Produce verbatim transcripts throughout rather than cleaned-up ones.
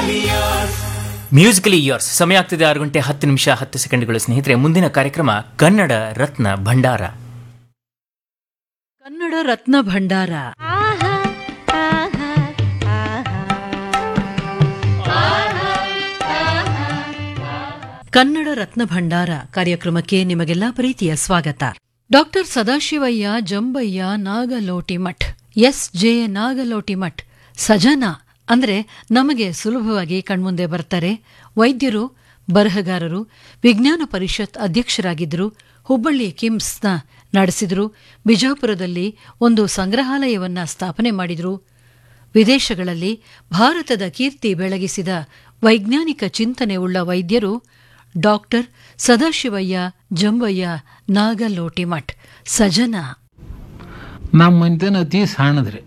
Musically years. ಸಮಯ ಆಗ್ತಿದೆ ಆರು ಗಂಟೆ ಹತ್ತು ನಿಮಿಷ ಹತ್ತು ಸೆಕೆಂಡ್ಗಳು. ಸ್ನೇಹಿತರೆ, ಮುಂದಿನ ಕಾರ್ಯಕ್ರಮ ಕನ್ನಡ ರತ್ನ ಭಂಡಾರ. ಕನ್ನಡ ರತ್ನ ಭಂಡಾರ. ಕನ್ನಡ ರತ್ನ ಭಂಡಾರ ಕಾರ್ಯಕ್ರಮಕ್ಕೆ ನಿಮಗೆಲ್ಲ ಪ್ರೀತಿಯ ಸ್ವಾಗತ. Doctor Sadashivaiah Jambayya Nagalotimath, S J Nagalotimath, ಸಜನ ಅಂದ್ರೆ ನಮಗೆ ಸುಲಭವಾಗಿ ಕಣ್ಮುಂದೆ ಬರ್ತಾರೆ. ವೈದ್ಯರು, ಬರಹಗಾರರು, ವಿಜ್ಞಾನ ಪರಿಷತ್ ಅಧ್ಯಕ್ಷರಾಗಿದ್ದರು, ಹುಬ್ಬಳ್ಳಿ ಕಿಮ್ಸ್ನ ನಡೆಸಿದ್ರು, ಬಿಜಾಪುರದಲ್ಲಿ ಒಂದು ಸಂಗ್ರಹಾಲಯವನ್ನ ಸ್ಥಾಪನೆ ಮಾಡಿದ್ರು, ವಿದೇಶಗಳಲ್ಲಿ ಭಾರತದ ಕೀರ್ತಿ ಬೆಳಗಿಸಿದ ವೈಜ್ಞಾನಿಕ ಚಿಂತನೆ ಉಳ್ಳ ವೈದ್ಯರು ಡಾಕ್ಟರ್ ಸದಾಶಿವಯ್ಯ ಜಂಬಯ್ಯ ನಾಗಲೋಟಿಮಠ್, ಸಜನ. ನಮ್ಮ ಮನೆತನ ಅತಿ ಸಣ್ಣದ್ರಿ.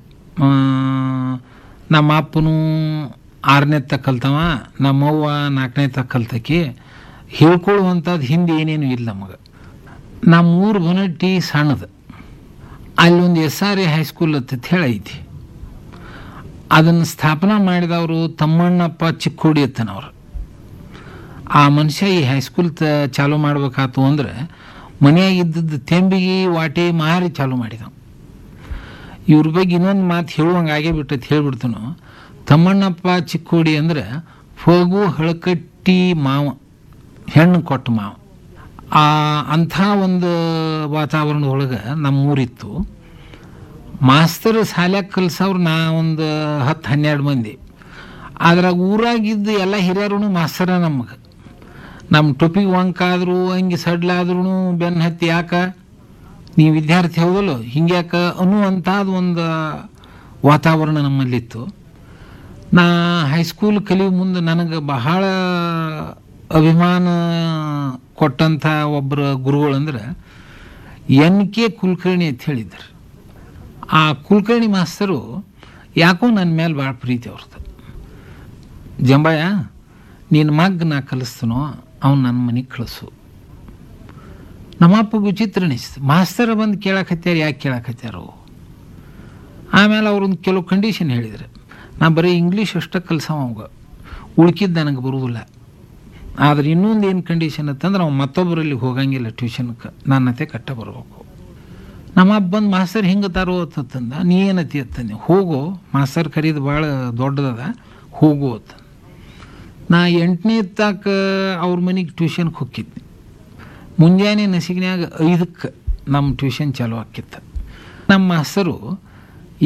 ನಮ್ಮ ಅಪ್ಪನು ಆರನೇ ತಕ್ಕ ಕಲ್ತವ, ನಮ್ಮವ್ವ ನಾಲ್ಕನೇ ತಕ್ಕ ಕಲ್ತಕಿ. ಹೇಳ್ಕೊಳ್ಳುವಂಥದ್ದು ಹಿಂದೆ ಏನೇನು ಇಲ್ಲ ನಮಗೆ. ನಮ್ಮೂರು ಬನಟ್ಟಿ ಸಣ್ಣದು, ಅಲ್ಲೊಂದು ಎಸ್ ಆರ್ ಎ ಹೈಸ್ಕೂಲ್ ಅಂತ ಹೇಳಿ ಐತಿ. ಅದನ್ನು ಸ್ಥಾಪನಾ ಮಾಡಿದವರು ತಮ್ಮಣ್ಣಪ್ಪ ಚಿಕ್ಕೋಡಿ ಅತ್ತನವ್ರು. ಆ ಮನುಷ್ಯ ಈ ಹೈಸ್ಕೂಲ್ ತ ಚಾಲೂ ಮಾಡ್ಬೇಕಾತು ಅಂದ್ರೆ ಮನೆಯಾಗಿದ್ದದ್ದು ತೆಂಬಿಗೆ ವಾಟೆ ಮಾರಿ ಚಾಲೂ ಮಾಡಿದವು. ಇವ್ರ ಬಗ್ಗೆ ಇನ್ನೊಂದು ಮಾತು ಹೇಳುವಂಗೆ ಆಗೇ ಬಿಟ್ಟೈತೆ, ಹೇಳ್ಬಿಡ್ತನು. ತಮ್ಮಣ್ಣಪ್ಪ ಚಿಕ್ಕೋಡಿ ಅಂದ್ರೆ ಫಗು ಹಳಕಟ್ಟಿ ಮಾವ, ಹೆಣ್ಣು ಕೊಟ್ಟ ಮಾವ. ಆ ಅಂಥ ಒಂದು ವಾತಾವರಣದೊಳಗೆ ನಮ್ಮೂರಿತ್ತು. ಮಾಸ್ತರ್ ಶಾಲ್ಯಾಗ ಕಲ್ಸವ್ರು ನಾ ಒಂದು ಹತ್ತು ಹನ್ನೆರಡು ಮಂದಿ. ಅದ್ರಾಗ ಊರಾಗಿದ್ದು ಎಲ್ಲ ಹಿರಿಯರು ಮಾಸ್ತರ. ನಮಗೆ ನಮ್ಮ ಟೊಪಿಗೆ ವಂಕಾದ್ರು, ಹಂಗೆ ಸಡ್ಲಾದ್ರೂ ಬೆನ್ನು ಹತ್ತಿ ಯಾಕೆ ನೀವು ವಿದ್ಯಾರ್ಥಿ ಹೋಗಲು ಹಿಂಗ್ಯಾಕೆ ಅನ್ನುವಂಥದ್ದು ಒಂದು ವಾತಾವರಣ ನಮ್ಮಲ್ಲಿತ್ತು. ನಾ ಹೈಸ್ಕೂಲ್ ಕಲಿಯೋ ಮುಂದೆ ನನಗೆ ಬಹಳ ಅಭಿಮಾನ ಕೊಟ್ಟಂಥ ಒಬ್ಬರ ಗುರುಗಳಂದ್ರೆ ಎನ್ ಕೆ ಕುಲಕರ್ಣಿ ಅಂತ ಹೇಳಿದ್ರು. ಆ ಕುಲಕರ್ಣಿ ಮಾಸ್ತರು ಯಾಕೋ ನನ್ನ ಮೇಲೆ ಭಾಳ ಪ್ರೀತಿ ಅವ್ರದ್ದು. ಜಂಬಯ್ಯ, ನಿನ್ನ ಮಗ್ ನಾ ಕಲಿಸ್ತನೋ ಅವ್ನು ನನ್ನ ಮನೆಗೆ ಕಳಿಸು. ನಮ್ಮಪ್ಪಗೆ ವಿಚಿತ್ರ ಅನಿಸ್ತು. ಮಾಸ್ತರ ಬಂದು ಕೇಳಕತ್ಯಾರ, ಯಾಕೆ ಕೇಳಕತ್ಯಾರೋ. ಆಮೇಲೆ ಅವ್ರೊಂದು ಕೆಲವು ಕಂಡೀಷನ್ ಹೇಳಿದ್ರು. ನಾ ಬರೀ ಇಂಗ್ಲೀಷ್ ಅಷ್ಟೇ ಕಲ್ಸವ, ಅವಾಗ ಉಳ್ಕಿದ್ದು ನನಗೆ ಬರುವುದಿಲ್ಲ. ಆದರೆ ಇನ್ನೊಂದು ಏನು ಕಂಡೀಷನ್ ಅಂತಂದ್ರೆ ಅವ್ನು ಮತ್ತೊಬ್ಬರಲ್ಲಿ ಹೋಗಂಗಿಲ್ಲ ಟ್ಯೂಷನ್ಗೆ, ನನ್ನ ಅತ್ತೆ ಕಟ್ಟ ಬರಬೇಕು. ನಮ್ಮಪ್ಪ ಬಂದು ಮಾಸ್ತರ್ ಹಿಂಗೆ ತಾರೋ ಅಂತಂದ. ನೀ ಏನತಿ ಅಂತಂದೆ. ಹೋಗೋ, ಮಾಸ್ತರ್ ಕರೀದು ಭಾಳ ದೊಡ್ಡದದ, ಹೋಗು ಅಂತ. ನಾ ಎಂಟನೇ ತಾಕ ಅವ್ರ ಮನೆಗೆ ಟ್ಯೂಷನ್ಗೆ ಹೋಗಿದ್ದೆ. ಮುಂಜಾನೆ ನಸಿಗಿನ್ಯಾಗ ಐದಕ್ಕೆ ನಮ್ಮ ಟ್ಯೂಷನ್ ಚಾಲೂ ಆಕಿತ್ತು. ನಮ್ಮ ಮಾಸ್ತರು